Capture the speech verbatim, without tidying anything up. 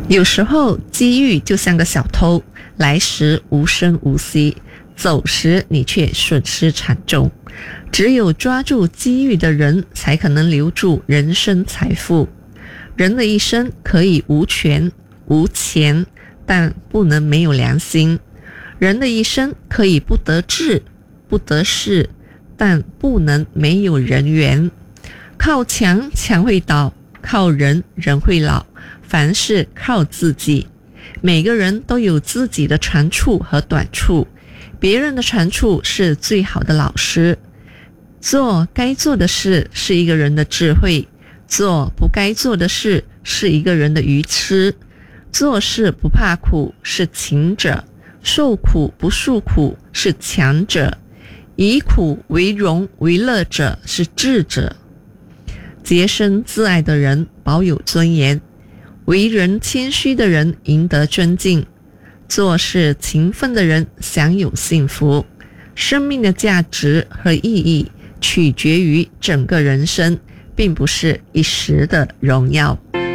有时候机遇就像个小偷，来时无声无息，走时你却损失惨重。只有抓住机遇的人，才可能留住人生财富。人的一生可以无权无钱，但不能没有良心。人的一生可以不得志不得势，但不能没有人缘。靠墙墙会倒，靠人人会老，凡事靠自己。每个人都有自己的长处和短处，别人的长处是最好的老师。做该做的事是一个人的智慧，做不该做的事是一个人的愚痴。做事不怕苦是勤者，受苦不诉苦是强者，以苦为荣为乐者是智者。洁身自爱的人保有尊严，为人谦虚的人赢得尊敬，做事勤奋的人享有幸福。生命的价值和意义取决于整个人生，并不是一时的荣耀。